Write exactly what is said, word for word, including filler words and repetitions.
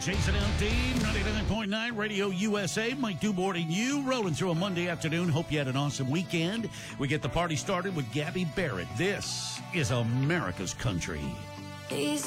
Jason Aldean, ninety-nine point nine Radio U S A. Mike Dubort you, rolling through a Monday afternoon. Hope you had an awesome weekend. We get the party started with Gabby Barrett. This is America's Country. He's